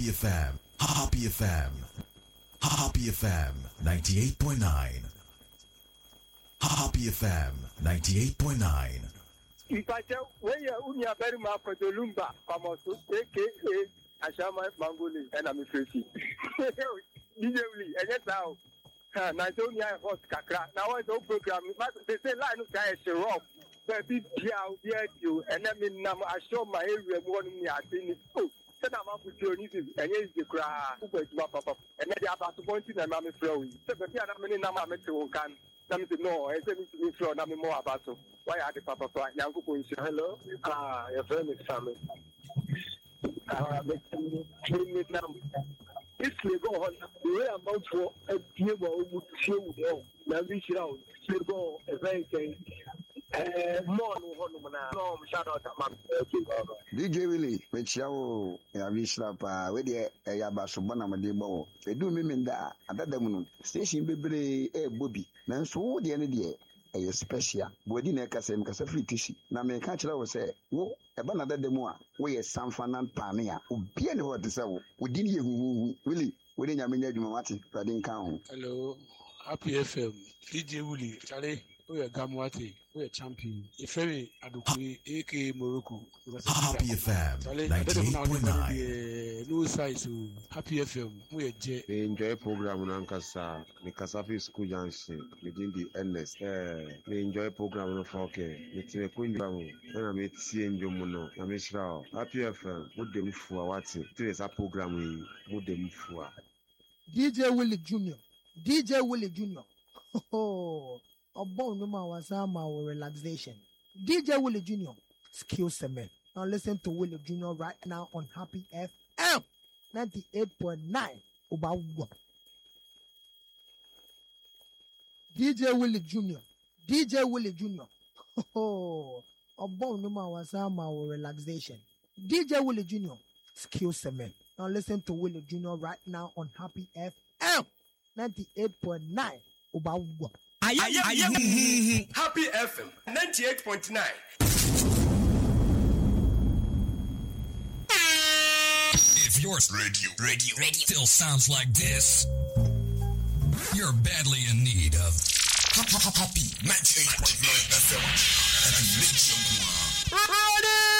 Happy FM. Happy FM. Happy FM 98.9. Happy FM 98.9. If I tell where you are very much for the Lumba, Pamoso, aka Ashama Mangoli, and I'm afraid. Usually, and that's how. Nigeria hot kakra. Now I don't program. They say line of guys rock. But be you, and I mean, I show my area morning. I think it's so. Said I'm up with you, and here's the cry. Who goes to papa? And then they are about to point in and I'm flowing. So, but yeah, I'm in Nama Metro can. Let me know. I said to me, flow, I'm more about so. Why are the papa? Yanko point. Hello. Your friend is family. If we go on, we are about for a table with show. Now we shall go a very DJ Willie, which you have reached up with the Ayabasubana Madebo. They do mean that at that moment, station baby, a booby. Now, so the end of the day, a special, Bodina Casem Casafri Tishi. Now, may catch I will say, whoa, a banana demo, we are San Fernand Pania, who be any what to say, we didn't hear who really, within your minute, Mati, Radin Count. Hello, Happy FM, DJ Willie, Charlie. We are Gamwati, we are champion. If any, Adukui, AK Morocco. Happy FM 98.9. No size, Happy FM. We are J. They enjoy program on Ankasa, the Kasafi School Junction, within the NS. They enjoy program on Falke, the Tinekun Bamu, and I meet seeing Jomono, Amishra. Happy FM, put them for what's it. Today's a program we put them for. DJ Willie Jr. DJ Willie Jr. Oh. About no was our relaxation. DJ Willie Jr. Skill Cement. Now listen to Willie Jr. right now on Happy FM 98.9. About DJ Willie Jr. DJ Willie Jr. Oh, about no was our relaxation. DJ Willie Jr. Skill Cement. Now listen to Willie Jr. right now on Happy FM 98.9. About I am Happy FM 98.9. If your radio still sounds like this, you're badly in need of Happy 98.9 FM.